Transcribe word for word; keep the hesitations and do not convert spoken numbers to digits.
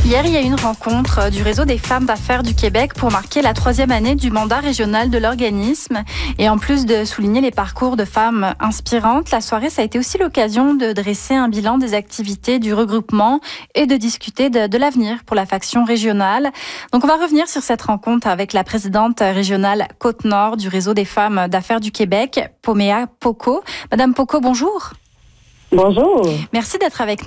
Hier, il y a eu une rencontre du réseau des femmes d'affaires du Québec pour marquer la troisième année du mandat régional de l'organisme. Et en plus de souligner les parcours de femmes inspirantes, la soirée, ça a été aussi l'occasion de dresser un bilan des activités du regroupement et de discuter de, de l'avenir pour la faction régionale. Donc, on va revenir sur cette rencontre avec la présidente régionale Côte-Nord du réseau des femmes d'affaires du Québec, Pomea Poco. Madame Poco, bonjour. Bonjour. Merci d'être avec nous.